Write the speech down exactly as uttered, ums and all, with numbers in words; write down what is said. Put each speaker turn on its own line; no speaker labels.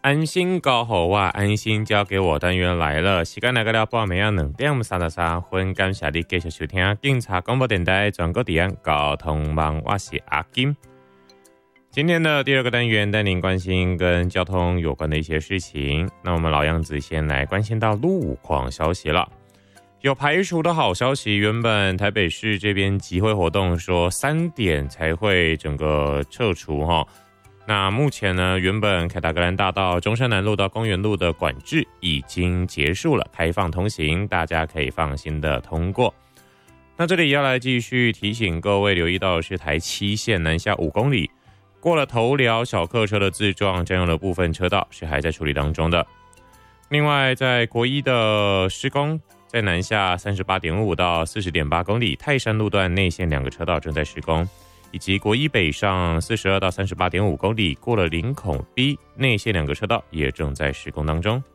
安心交好我，安心交给我单元来了，时间来到了半暝啊两点三十三分，感谢你继续收听警察广播电台全国治安交通网，我是阿金。今天的第二个单元带您关心跟交通有关的一些事情，那我们老样子先来关心到路况消息了。有排除的好消息，原本台北市这边集会活动说三点才会整个撤除哈。那目前呢，原本凯达格兰大道、中山南路到公园路的管制已经结束了，开放通行，大家可以放心的通过。那这里要来继续提醒各位留意到的是台七线南下五公里，过了头寮小客车的自撞占用了部分车道，是还在处理当中的。另外，在国一的施工，在南下 三十八点五 到 四十点八公里，泰山路段内线两个车道正在施工。以及国一北上四十二到 三十八点五公里，过了林口 B 内线两个车道也正在施工当中。